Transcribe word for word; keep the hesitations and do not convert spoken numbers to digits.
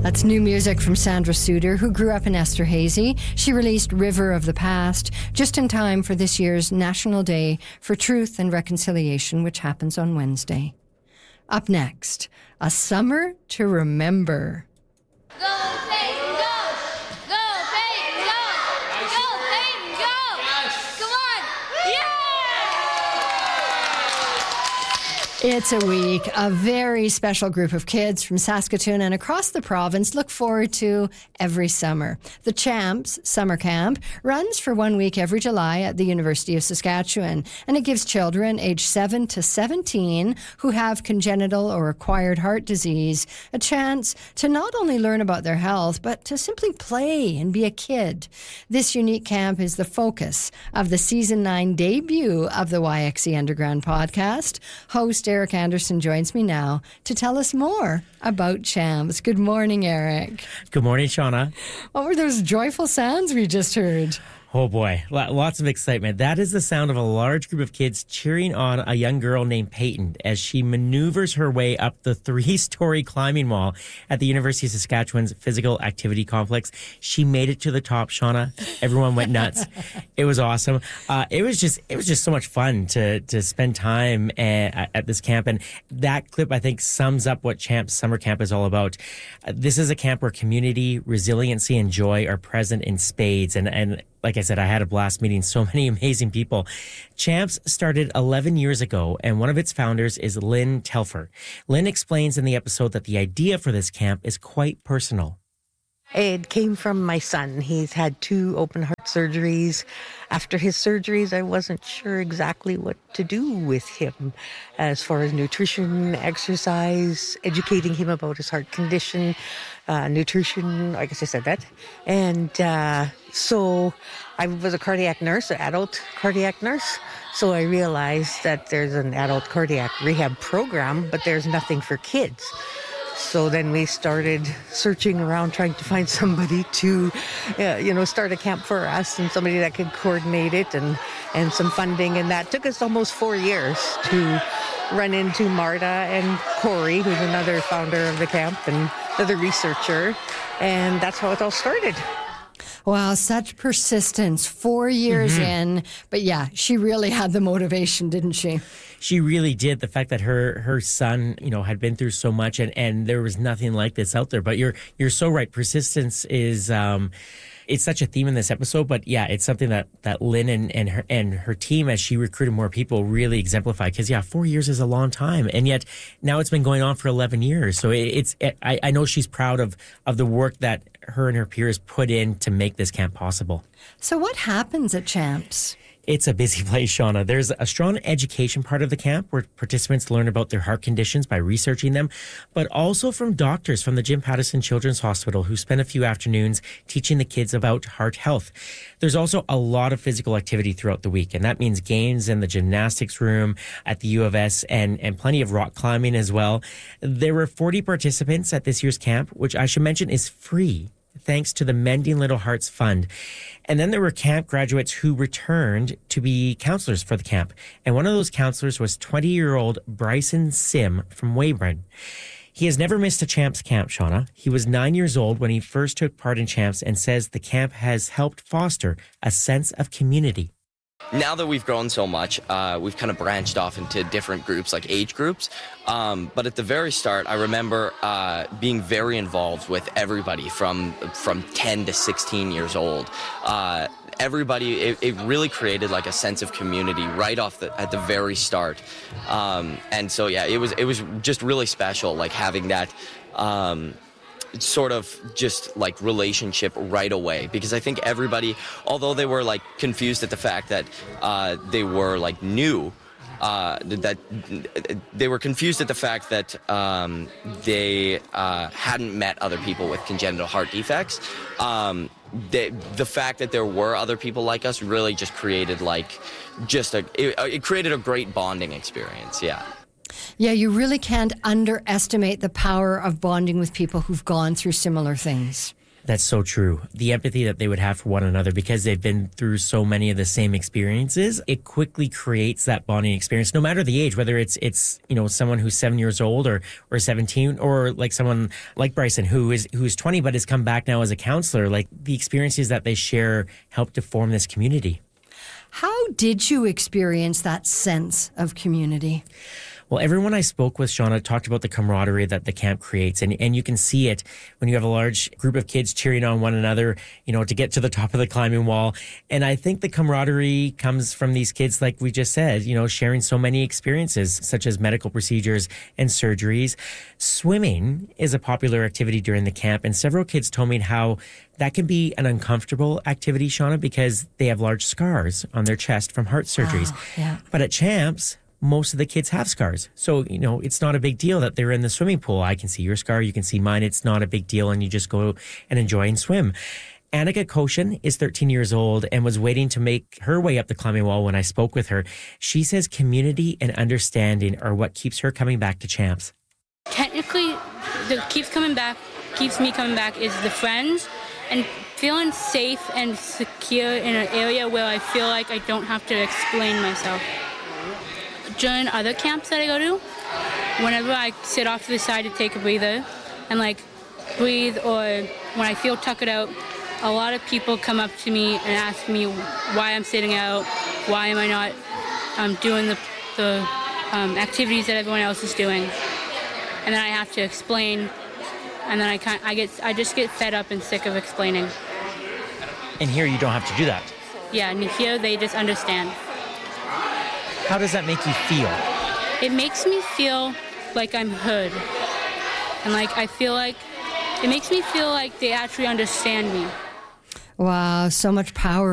That's new music from Sandra Suter, who grew up in Esterhazy. She released River of the Past just in time for this year's National Day for Truth and Reconciliation, which happens on Wednesday. Up next, A Summer to Remember. Go, Peyton, go! Go, Peyton, go! Go, Peyton, go! Come on! Yeah! It's a week a very special group of kids from Saskatoon and across the province look forward to every summer. The Champs Summer Camp runs for one week every July at the University of Saskatchewan, and it gives children aged seven to seventeen who have congenital or acquired heart disease a chance to not only learn about their health, but to simply play and be a kid. This unique camp is the focus of the Season nine debut of the Y X E Underground podcast. Host Eric Anderson joins me now to tell us more about Champs. Good morning, Eric. Good morning, Shauna. What were those joyful sounds we just heard? Oh boy, lots of excitement. That is the sound of a large group of kids cheering on a young girl named Peyton as she maneuvers her way up the three-story climbing wall at the University of Saskatchewan's Physical Activity Complex. She made it to the top, Shauna. Everyone went nuts. It was awesome. Uh, it was just it was just so much fun to to spend time at, at this camp. And that clip, I think, sums up what Champs Summer Camp is all about. Uh, this is a camp where community, resiliency, and joy are present in spades. And and like I said, I had a blast meeting so many amazing people. Champs started eleven years ago, and one of its founders is Lynn Telfer. Lynn explains in the episode that the idea for this camp is quite personal. It came from my son. He's had two open heart surgeries. After his surgeries, I wasn't sure exactly what to do with him as far as nutrition, exercise, educating him about his heart condition, uh, nutrition, I guess I said that. And uh, so I was a cardiac nurse, an adult cardiac nurse. So I realized that there's an adult cardiac rehab program, but there's nothing for kids. So then we started searching around, trying to find somebody to, uh, you know, start a camp for us and somebody that could coordinate it and, and some funding. And that took us almost four years to run into Marta and Corey, who's another founder of the camp and another researcher. And that's how it all started. Wow, such persistence, four years mm-hmm. in. But yeah, she really had the motivation, didn't she? She really did. The fact that her her son, you know, had been through so much and, and there was nothing like this out there. But you're you're so right. Persistence is um it's such a theme in this episode, but yeah, it's something that, that Lynn and, and her and her team, as she recruited more people, really exemplified. Because yeah, four years is a long time, and yet now it's been going on for eleven years. So it, it's it, I, I know she's proud of of the work that her and her peers put in to make this camp possible. So what happens at Champs? It's a busy place, Shauna. There's a strong education part of the camp where participants learn about their heart conditions by researching them, but also from doctors from the Jim Pattison Children's Hospital who spend a few afternoons teaching the kids about heart health. There's also a lot of physical activity throughout the week, and that means games in the gymnastics room at the U of S and, and plenty of rock climbing as well. There were forty participants at this year's camp, which I should mention is free, thanks to the Mending Little Hearts Fund. And then there were camp graduates who returned to be counselors for the camp. And one of those counselors was twenty-year-old Bryson Sim from Weyburn. He has never missed a Champs camp, Shauna. He was nine years old when he first took part in Champs and says the camp has helped foster a sense of community. Now that we've grown so much, uh, we've kind of branched off into different groups, like age groups. Um, but at the very start, I remember uh, being very involved with everybody from from ten to sixteen years old. Uh, everybody, it, it really created like a sense of community right off the at the very start. Um, and so, yeah, it was it was just really special, like having that. Um, sort of just like relationship right away, because I think everybody, although they were like confused at the fact that uh, they were like new, uh, that they were confused at the fact that um, they uh, hadn't met other people with congenital heart defects. Um, they, the fact that there were other people like us really just created like just a it, it created a great bonding experience. Yeah. Yeah, you really can't underestimate the power of bonding with people who've gone through similar things. That's so true. The empathy that they would have for one another because they've been through so many of the same experiences, it quickly creates that bonding experience, no matter the age, whether it's, it's, you know, someone who's seven years old or, or seventeen, or like someone like Bryson who is, who is twenty, but has come back now as a counselor. Like, the experiences that they share help to form this community. How did you experience that sense of community? Well, everyone I spoke with, Shauna, talked about the camaraderie that the camp creates. And, and you can see it when you have a large group of kids cheering on one another, you know, to get to the top of the climbing wall. And I think the camaraderie comes from these kids, like we just said, you know, sharing so many experiences, such as medical procedures and surgeries. Swimming is a popular activity during the camp. And several kids told me how that can be an uncomfortable activity, Shauna, because they have large scars on their chest from heart surgeries. Oh, yeah. But at Champs, most of the kids have scars. So, you know, it's not a big deal that they're in the swimming pool. I can see your scar, you can see mine. It's not a big deal, and you just go and enjoy and swim. Annika Koshin is thirteen years old and was waiting to make her way up the climbing wall when I spoke with her. She says community and understanding are what keeps her coming back to Champs. Technically, that keeps coming back, keeps me coming back is the friends and feeling safe and secure in an area where I feel like I don't have to explain myself. During other camps that I go to, whenever I sit off to the side to take a breather and like breathe, or when I feel tuckered out, a lot of people come up to me and ask me why I'm sitting out, why am I not um, doing the, the um, activities that everyone else is doing, and then I have to explain, and then I can't, I get I just get fed up and sick of explaining. And here you don't have to do that. Yeah, and here they just understand. How does that make you feel? It makes me feel like I'm heard. And like I feel like, it makes me feel like they actually understand me. Wow, so much power